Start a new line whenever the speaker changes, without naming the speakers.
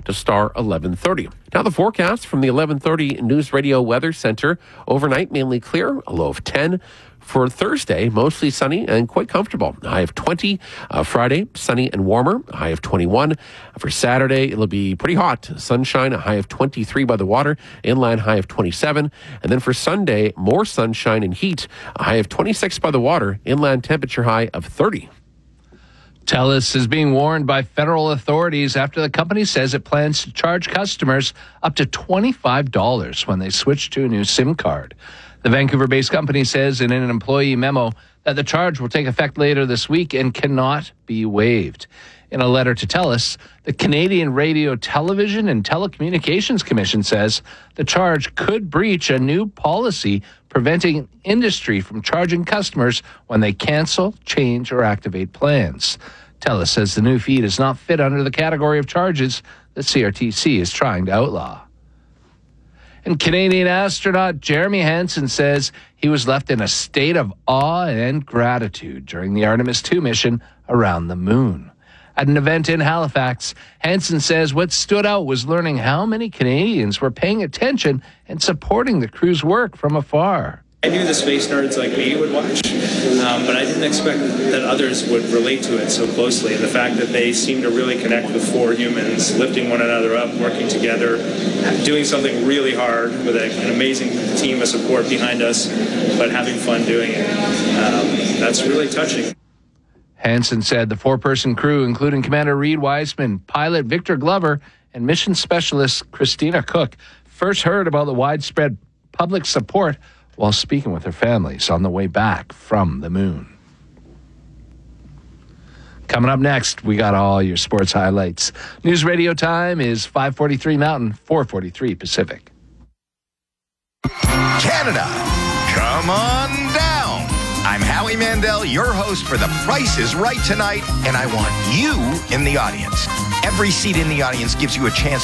to star 11:30. Now the forecast from the 11:30 News Radio Weather Center. Overnight, mainly clear, a low of 10. For Thursday, mostly sunny and quite comfortable. A high of 20. Friday, sunny and warmer. A high of 21. For Saturday, it'll be pretty hot. Sunshine, a high of 23 by the water. Inland, high of 27. And then for Sunday, more sunshine and heat. A high of 26 by the water. Inland temperature high of 30.
TELUS is being warned by federal authorities after the company says it plans to charge customers up to $25 when they switch to a new SIM card. The Vancouver-based company says in an employee memo that the charge will take effect later this week and cannot be waived. In a letter to TELUS, the Canadian Radio, Television and Telecommunications Commission says the charge could breach a new policy preventing industry from charging customers when they cancel, change, or activate plans. TELUS says the new fee does not fit under the category of charges the CRTC is trying to outlaw. And Canadian astronaut Jeremy Hansen says he was left in a state of awe and gratitude during the Artemis II mission around the moon. At an event in Halifax, Hansen says what stood out was learning how many Canadians were paying attention and supporting the crew's work from afar.
I knew the space nerds like me would watch, but I didn't expect that others would relate to it so closely. And the fact that they seem to really connect with four humans, lifting one another up, working together, doing something really hard with an amazing team of support behind us, but having fun doing it. That's really touching.
Hansen said the four-person crew, including Commander Reed Wiseman, pilot Victor Glover, and mission specialist Christina Cook, first heard about the widespread public support while speaking with their families on the way back from the moon. Coming up next, we got all your sports highlights. News Radio time is 5:43 Mountain, 4:43 Pacific.
Canada, come on down. I'm Howie Mandel, your host for The Price is Right tonight, and I want you in the audience. Every seat in the audience gives you a chance